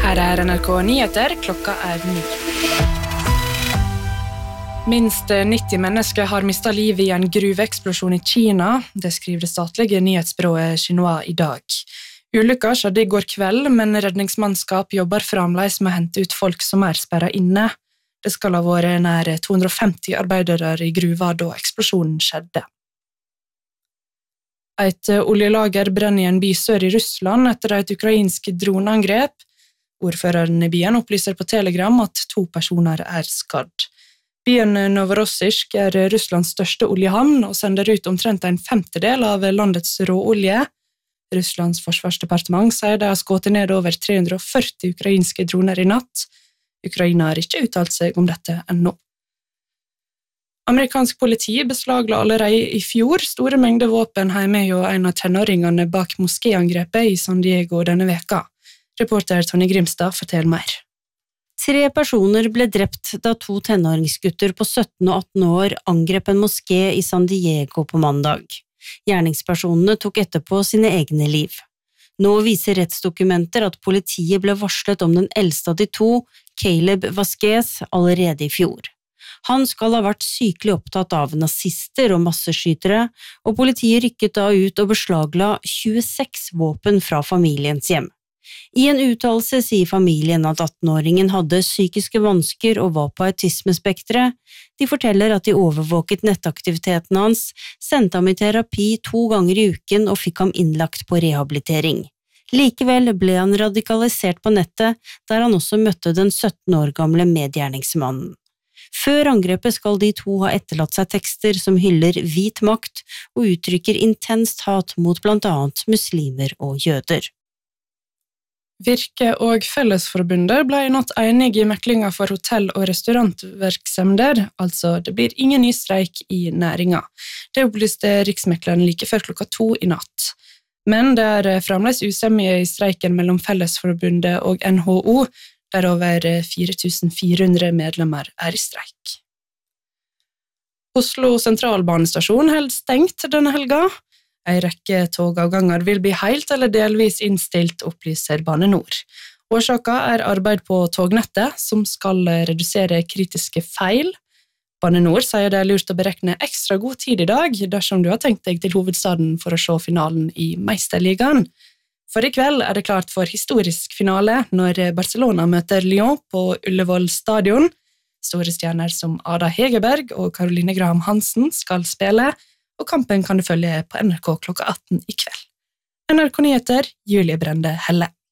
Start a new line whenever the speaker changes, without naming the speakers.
Her NRK Nyheter, klokka 9. Minst 90 mennesker har mistet livet i en gruveeksplosjon i Kina, det skriver det statlige nyhetsbyrået Xinhua i dag. Ulykka skjedde i går kveld, men redningsmannskap jobber fremdeles med å hente ut folk som sperret inne. Det skal ha vært nær 250 arbeidere i gruva da eksplosjonen skjedde. Et oljelager brenner i en by sør i Russland etter et ukrainsk droneangrep. Ordføreren i byen opplyser på Telegram at 2 personer skadd. Byen Novorossiysk Russlands største oljehavn og sender ut omtrent en 1/5 av landets råolje. Russlands forsvarsdepartement sier de har skutt ned over 340 ukrainske droner i natt. Ukraina har ikke uttalt seg om dette ennå. Amerikansk politi beslagla allerede i fjor store mengder våpen hjemme og en av tenåringene bak moskéangrepet i San Diego denne veka. Reporter Tonje Grimstad forteller mer.
3 personer ble drept da 2 tenåringsgutter på 17 og 18 år angrep en moské i San Diego på mandag. Gjerningspersonene tok etterpå sine egne liv. Nå viser rettsdokumenter at politiet ble varslet om den eldste av de 2, Caleb Vasquez, allerede i fjor. Han skal ha vært sykelig opptatt av nazister og masseskytere, og politiet rykket da ut og beslagla 26 våpen fra familiens hjem. I en uttalelse sier familien at 18-åringen hadde psykiske vansker og var på autismespektret. De forteller at de overvåket nettaktiviteten hans, sendte ham i terapi 2 ganger i uken og fikk ham innlagt på rehabilitering. Likevel ble han radikalisert på nettet, der han også møtte den 17 år gamle medgjerningsmannen. Før angrepet skal de 2 ha etterlatt seg tekster som hyller hvit makt og uttrykker intenst hat mot blant annet muslimer og jøder.
Virke og Fellesforbundet ble i natt enige i meklinga for hotell- og restaurantvirksomheter, altså det blir ingen ny streik i næringa. Det opplyste riksmekleren like før klokka 2 i natt. Men det fremdeles usemje i streiken mellom Fellesforbundet og NHO, der over 4400 medlemmer i streik. Oslo sentralbanestasjon holder stengt denne helga. En rekke togavganger vil bli helt eller delvis innstilt, opplyser Bane Nor. Årsaken arbeid på tognettet, som skal redusere kritiske feil. Bane Nor sier det lurt å berekne ekstra god tid i dag, dersom du har tenkt deg til hovedstaden for å se finalen i Meisterligaen. For i kveld det klart for historisk finale når Barcelona møter Lyon på Ullevål stadion. Store stjerner som Ada Hegerberg og Caroline Graham Hansen skal spille, og kampen kan du følge på NRK klokka 18 i kveld. NRK Nyheter, Julie Brende Helle.